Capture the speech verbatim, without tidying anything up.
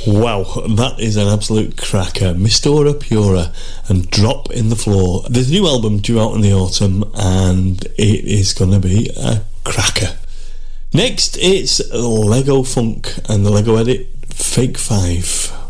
Wow, that is an absolute cracker. Mistura Pura and Drop in the Floor. There's a new album due out in the autumn, and it is going to be a cracker. Next, it's Lego Funk and the Lego edit, Fake Five.